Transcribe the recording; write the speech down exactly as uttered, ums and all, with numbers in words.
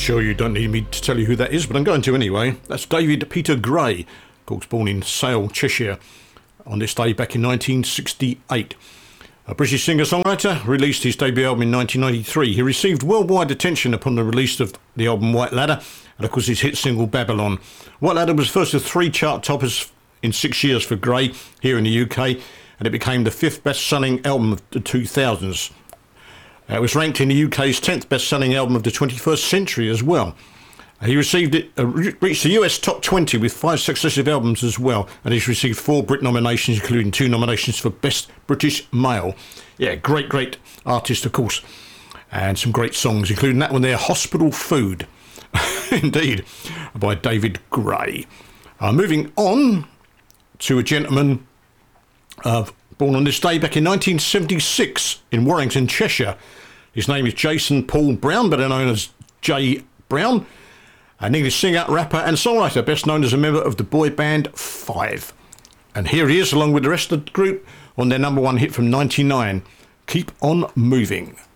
sure you don't need me to tell you who that is, but I'm going to anyway. That's David Peter Gray, of course born in Sale, Cheshire, on this day back in nineteen sixty-eight. A British singer-songwriter, released his debut album in nineteen ninety-three. He received worldwide attention upon the release of the album White Ladder, and of course his hit single Babylon. White Ladder was first of three chart toppers in six years for Gray here in the U K, and it became the fifth best-selling album of the two thousands. Uh, it was ranked in the U K's tenth best-selling album of the twenty-first century as well. Uh, he received it, uh, reached the U S top twenty with five successive albums as well, and he's received four Brit nominations, including two nominations for Best British Male. Yeah, great, great artist, of course, and some great songs, including that one there, Hospital Food, indeed, by David Gray. Uh, moving on to a gentleman uh, born on this day back in nineteen seventy-six in Warrington, Cheshire. His name is Jason Paul Brown, better known as J. Brown, an English singer, rapper and songwriter, best known as a member of the boy band Five. And here he is, along with the rest of the group, on their number one hit from ninety-nine, Keep On Moving.